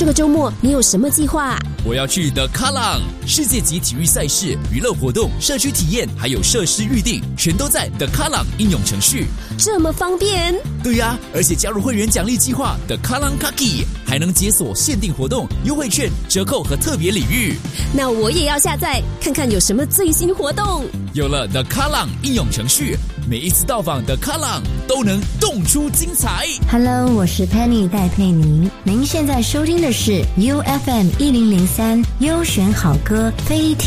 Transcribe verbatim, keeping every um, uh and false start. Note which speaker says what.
Speaker 1: 这个周末你有什么计划？
Speaker 2: 我要去 The Kallang 世界级体育赛事、娱乐活动、社区体验，还有设施预定，全都在 The Kallang 应用程序。
Speaker 1: 这么方便？
Speaker 2: 对呀、啊，而且加入会员奖励计划 The Kallang Kaki， 还能解锁限定活动、优惠券、折扣和特别礼遇。
Speaker 1: 那我也要下载看看有什么最新活动。
Speaker 2: 有了 The Kallang 应用程序，每一次到访 The Kallang 都能动出精彩。
Speaker 3: Hello， 我是 Penny 戴佩妮，您现在收听的是 U F M 一零零三优选好歌非